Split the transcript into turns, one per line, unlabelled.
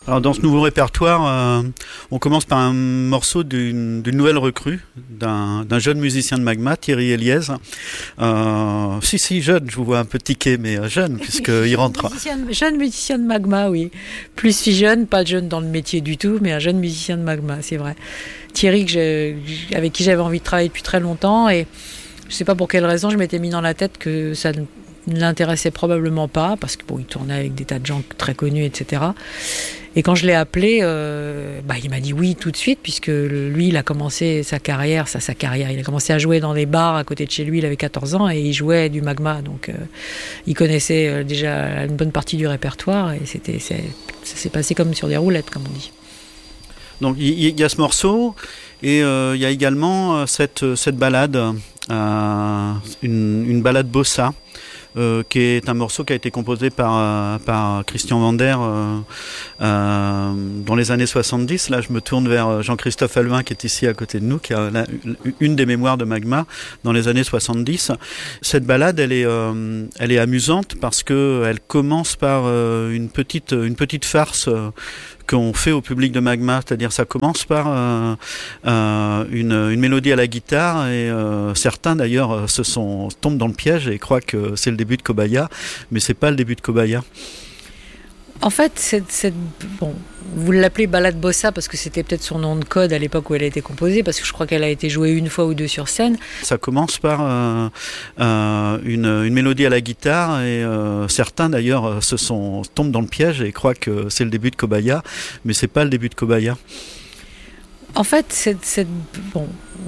Alors dans ce nouveau répertoire, on commence par un morceau d'une nouvelle recrue, d'un jeune musicien de Magma, Thierry Eliez. Si, jeune, je vous vois un peu tiqué, mais jeune, puisqu'il rentre.
Jeune musicien de Magma, oui. Plus si jeune, pas jeune dans le métier du tout, mais un jeune musicien de Magma, c'est vrai. Thierry, avec qui j'avais envie de travailler depuis très longtemps, et je ne sais pas pour quelle raison, je m'étais mis dans la tête que ça ne l'intéressait probablement pas, parce que il tournait avec des tas de gens très connus, etc. Et quand je l'ai appelé, il m'a dit oui tout de suite, puisque lui, il a commencé sa carrière. Il a commencé à jouer dans des bars à côté de chez lui, il avait 14 ans, et il jouait du Magma, donc il connaissait déjà une bonne partie du répertoire, et ça s'est passé comme sur des roulettes, comme on dit.
Donc il y a ce morceau, et il y a également cette balade, une balade bossa, qui est un morceau qui a été composé par Christian Vander dans les années 70. Là, je me tourne vers Jean-Christophe Alvin, qui est ici à côté de nous, qui a une des mémoires de Magma dans les années 70. Cette balade, elle est amusante parce que elle commence par une petite farce qu'on fait au public de Magma, c'est-à-dire ça commence par une mélodie à la guitare, et certains d'ailleurs tombent dans le piège et croient que c'est le début de Kobaya, mais c'est pas le début de Kobaya.
En fait, vous l'appelez balade bossa parce que c'était peut-être son nom de code à l'époque où elle a été composée, parce que je crois qu'elle a été jouée une fois ou deux sur scène.
Ça commence par une mélodie à la guitare, et certains d'ailleurs tombent dans le piège et croient que c'est le début de Kobaya, mais c'est pas le début de Kobaya.
En fait,